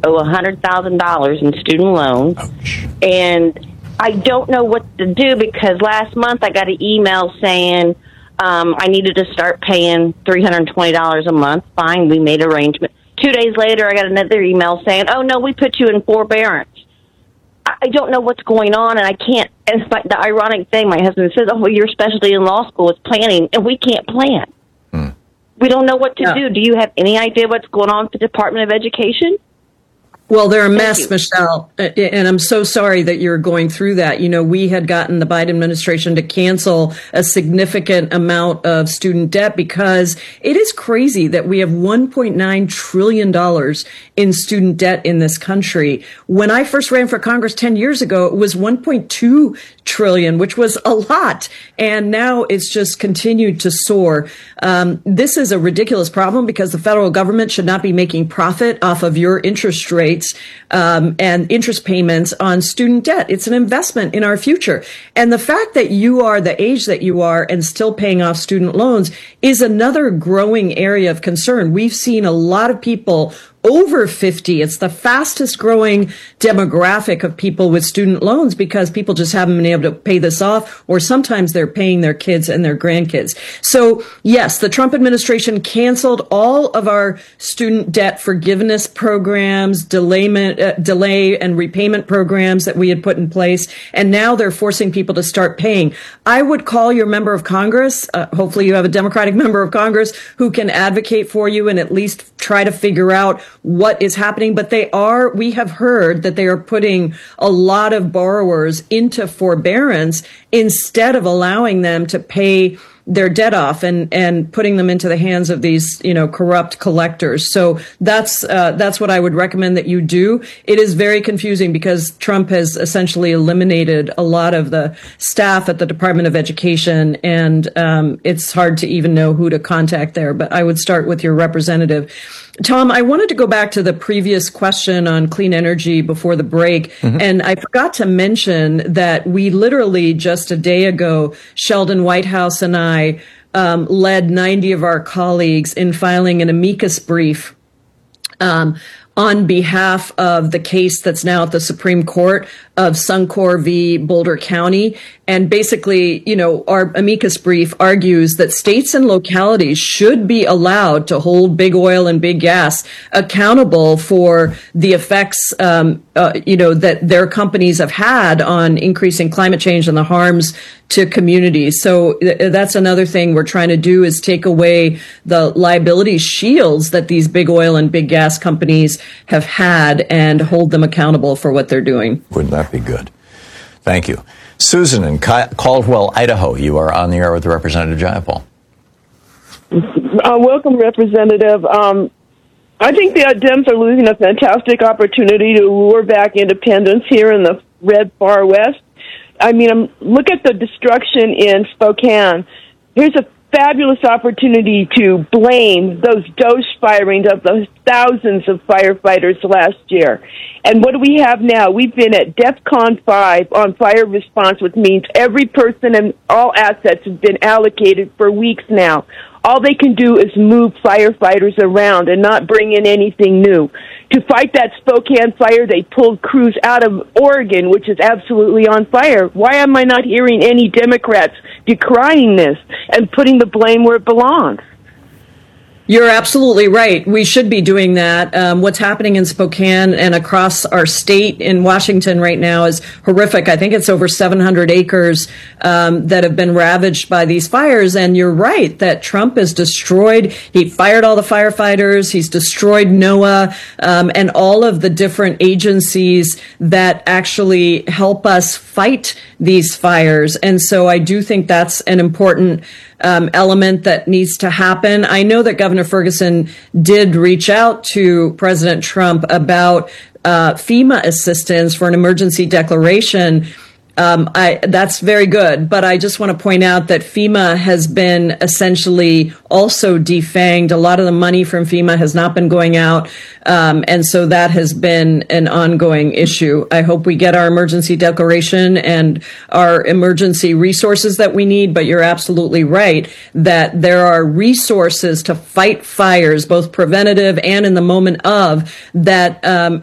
owe $100,000 in student loans. Ouch. And I don't know what to do because last month I got an email saying I needed to start paying $320 a month. Fine, we made arrangements. 2 days later, I got another email saying, oh, no, we put you in forbearance. I don't know what's going on, and I can't. And the ironic thing, my husband says, oh, well, your specialty in law school is planning, and we can't plan. We don't know what to do. Do you have any idea what's going on with the Department of Education? Well, they're a mess, Michelle, and I'm so sorry that you're going through that. You know, we had gotten the Biden administration to cancel a significant amount of student debt because it is crazy that we have $1.9 trillion in student debt in this country. When I first ran for Congress 10 years ago, it was $1.2 trillion, which was a lot. And now it's just continued to soar. This is a ridiculous problem because the federal government should not be making profit off of your interest rates and interest payments on student debt. It's an investment in our future. And the fact that you are the age that you are and still paying off student loans is another growing area of concern. We've seen a lot of people over 50. It's the fastest growing demographic of people with student loans because people just haven't been able to pay this off, or sometimes they're paying their kids and their grandkids. So yes, the Trump administration canceled all of our student debt forgiveness programs, delay and repayment programs that we had put in place. And now they're forcing people to start paying. I would call your member of Congress. Hopefully you have a Democratic member of Congress who can advocate for you and at least try to figure out what is happening. But we have heard that they are putting a lot of borrowers into forbearance instead of allowing them to pay their debt off and putting them into the hands of these, corrupt collectors. So that's what I would recommend that you do. It is very confusing because Trump has essentially eliminated a lot of the staff at the Department of Education, and it's hard to even know who to contact there. But I would start with your representative. Tom, I wanted to go back to the previous question on clean energy before the break. Mm-hmm. And I forgot to mention that we literally just a day ago, Sheldon Whitehouse and I led 90 of our colleagues in filing an amicus brief on behalf of the case that's now at the Supreme Court of Suncor v. Boulder County. And basically, our amicus brief argues that states and localities should be allowed to hold big oil and big gas accountable for the effects, that their companies have had on increasing climate change and the harms to communities. So that's another thing we're trying to do is take away the liability shields that these big oil and big gas companies have had and hold them accountable for what they're doing. Wouldn't that be good? Thank you. Susan in Caldwell, Idaho, you are on the air with Representative Jayapal. Welcome, Representative. I think the Dems are losing a fantastic opportunity to lure back independence here in the red far west. Look at the destruction in Spokane. Here's a fabulous opportunity to blame those dose firings of the thousands of firefighters last year. And what do we have now? We've been at DEFCON 5 on fire response, which means every person and all assets have been allocated for weeks now. All they can do is move firefighters around and not bring in anything new. To fight that Spokane fire, they pulled crews out of Oregon, which is absolutely on fire. Why am I not hearing any Democrats decrying this and putting the blame where it belongs? You're absolutely right. We should be doing that. What's happening in Spokane and across our state in Washington right now is horrific. I think it's over 700 acres that have been ravaged by these fires. And you're right that Trump has destroyed. He fired all the firefighters. He's destroyed NOAA and all of the different agencies that actually help us fight these fires. And so I do think that's an important element that needs to happen. I know that Governor Ferguson did reach out to President Trump about FEMA assistance for an emergency declaration. That's very good, but I just want to point out that FEMA has been essentially also defanged. A lot of the money from FEMA has not been going out, and so that has been an ongoing issue. I hope we get our emergency declaration and our emergency resources that we need, but you're absolutely right that there are resources to fight fires, both preventative and in the moment of, that